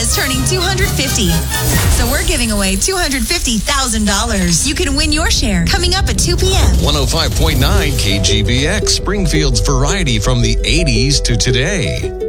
is turning 250. So we're giving away $250,000. You can win your share coming up at 2 p.m. 105.9 KGBX, Springfield's variety from the 80s to today.